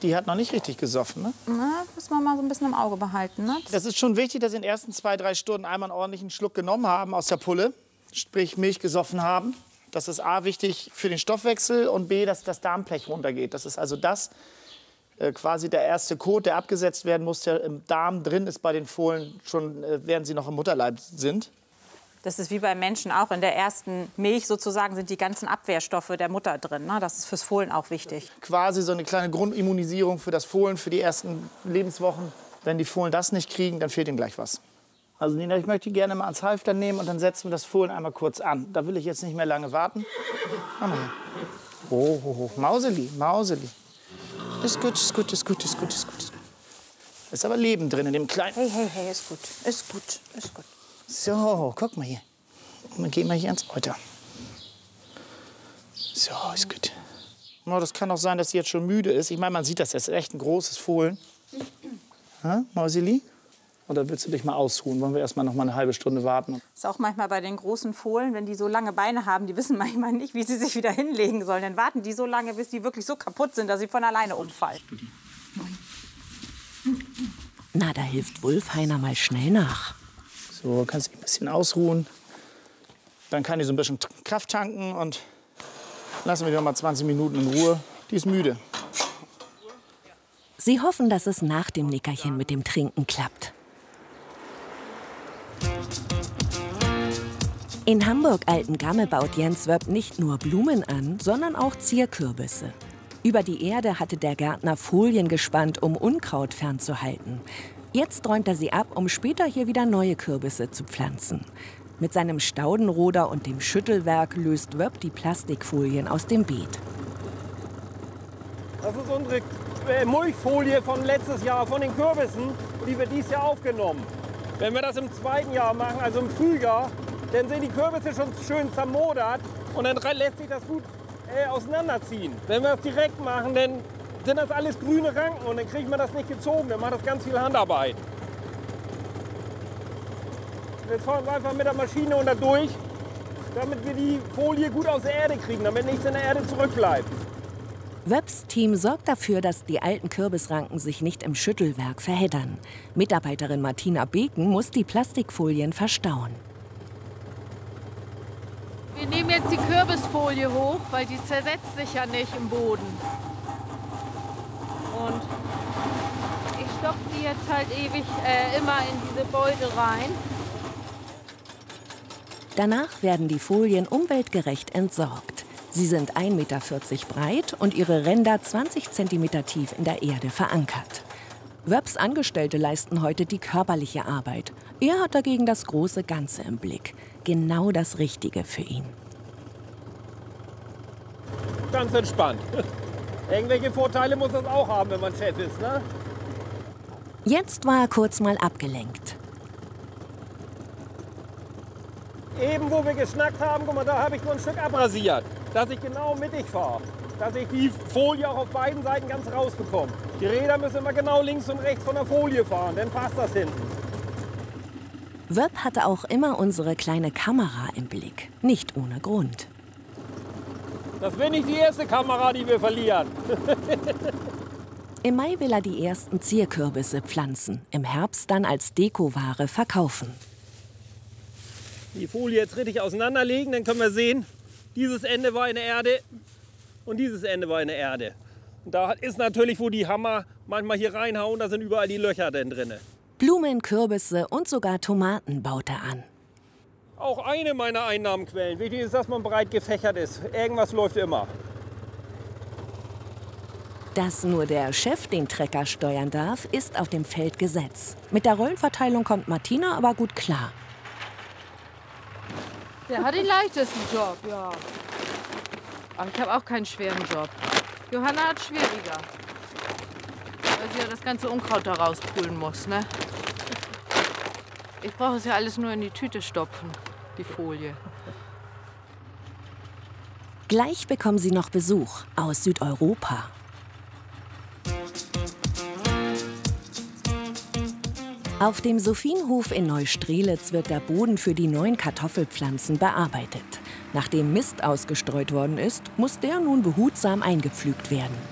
Die hat noch nicht richtig gesoffen, ne? Na, müssen wir mal so ein bisschen im Auge behalten, ne? Das ist schon wichtig, dass Sie in den ersten 2, 3 Stunden einmal einen ordentlichen Schluck genommen haben aus der Pulle. Sprich Milch gesoffen haben. Das ist A, wichtig für den Stoffwechsel und B, dass das Darmblech runtergeht. Das ist also das, quasi der erste Kot, der abgesetzt werden muss, der im Darm drin ist bei den Fohlen, schon während sie noch im Mutterleib sind. Das ist wie bei Menschen auch. In der ersten Milch sozusagen sind die ganzen Abwehrstoffe der Mutter drin. Ne? Das ist fürs Fohlen auch wichtig. Quasi so eine kleine Grundimmunisierung für das Fohlen für die ersten Lebenswochen. Wenn die Fohlen das nicht kriegen, dann fehlt ihnen gleich was. Also Nina, ich möchte die gerne mal ans Halfter nehmen und dann setzen wir das Fohlen einmal kurz an. Da will ich jetzt nicht mehr lange warten. Komm mal her. Oh, Mauseli, Mauseli. Ist gut, ist gut, ist gut, ist gut, ist gut. Ist aber Leben drin in dem kleinen... Hey, ist gut, ist gut, ist gut. So, guck mal hier. Dann gehen wir hier ans Euter. So, ist gut. Oh, das kann auch sein, dass sie jetzt schon müde ist. Ich meine, man sieht das, das ist echt ein großes Fohlen. Ha, Mauseli? Oder willst du dich mal ausruhen? Wollen wir erst mal noch mal eine halbe Stunde warten? Das ist auch manchmal bei den großen Fohlen, wenn die so lange Beine haben, die wissen manchmal nicht, wie sie sich wieder hinlegen sollen. Dann warten die so lange, bis die wirklich so kaputt sind, dass sie von alleine umfallen. Na, da hilft Wulfheiner mal schnell nach. So, kannst dich ein bisschen ausruhen. Dann kann die so ein bisschen Kraft tanken und lassen wir die noch mal 20 Minuten in Ruhe. Die ist müde. Sie hoffen, dass es nach dem Nickerchen mit dem Trinken klappt. In Hamburg-Altengamme baut Jens Wöpp nicht nur Blumen an, sondern auch Zierkürbisse. Über die Erde hatte der Gärtner Folien gespannt, um Unkraut fernzuhalten. Jetzt räumt er sie ab, um später hier wieder neue Kürbisse zu pflanzen. Mit seinem Staudenroder und dem Schüttelwerk löst Wöpp die Plastikfolien aus dem Beet. Das ist unsere Mulchfolie von letztes Jahr, von den Kürbissen, die wir dieses Jahr aufgenommen. Wenn wir das im zweiten Jahr machen, also im Frühjahr, dann sind die Kürbisse schon schön zermodert und dann lässt sich das gut auseinanderziehen. Wenn wir das direkt machen, dann sind das alles grüne Ranken und dann kriegt man das nicht gezogen, dann macht das ganz viel Handarbeit. Jetzt fahren wir einfach mit der Maschine unter durch, damit wir die Folie gut aus der Erde kriegen, damit nichts in der Erde zurückbleibt. Wöpps Team sorgt dafür, dass die alten Kürbisranken sich nicht im Schüttelwerk verheddern. Mitarbeiterin Martina Beken muss die Plastikfolien verstauen. Wir nehmen jetzt die Kürbisfolie hoch, weil die zersetzt sich ja nicht im Boden. Und ich stopfe die jetzt halt ewig immer in diese Beutel rein. Danach werden die Folien umweltgerecht entsorgt. Sie sind 1,40 Meter breit und ihre Ränder 20 Zentimeter tief in der Erde verankert. Wöpps Angestellte leisten heute die körperliche Arbeit. Er hat dagegen das große Ganze im Blick. Genau das Richtige für ihn. Ganz entspannt. Irgendwelche Vorteile muss das auch haben, wenn man Chef ist, ne? Jetzt war er kurz mal abgelenkt. Eben, wo wir geschnackt haben, guck mal, da habe ich nur ein Stück abrasiert, dass ich genau mittig fahre. Dass ich die Folie auch auf beiden Seiten ganz rausbekomme. Die Räder müssen immer genau links und rechts von der Folie fahren, dann passt das hinten. Wöpp hatte auch immer unsere kleine Kamera im Blick. Nicht ohne Grund. Das wäre nicht die erste Kamera, die wir verlieren. Im Mai will er die ersten Zierkürbisse pflanzen, im Herbst dann als Dekoware verkaufen. Die Folie jetzt richtig auseinanderlegen, dann können wir sehen, dieses Ende war in der Erde und dieses Ende war in der Erde. Und da ist natürlich, wo die Hammer manchmal hier reinhauen, da sind überall die Löcher drin. Blumen, Kürbisse und sogar Tomaten baut er an. Auch eine meiner Einnahmenquellen. Wichtig ist, dass man breit gefächert ist. Irgendwas läuft immer. Dass nur der Chef den Trecker steuern darf, ist auf dem Feld Gesetz. Mit der Rollenverteilung kommt Martina aber gut klar. Der hat den leichtesten Job, ja. Aber ich habe auch keinen schweren Job. Johanna hat schwieriger. Weil sie ja das ganze Unkraut da rausprügeln muss, ne? Ich brauche es ja alles nur in die Tüte stopfen, die Folie. Gleich bekommen sie noch Besuch aus Südeuropa. Auf dem Sophienhof in Neustrelitz wird der Boden für die neuen Kartoffelpflanzen bearbeitet. Nachdem Mist ausgestreut worden ist, muss der nun behutsam eingepflügt werden.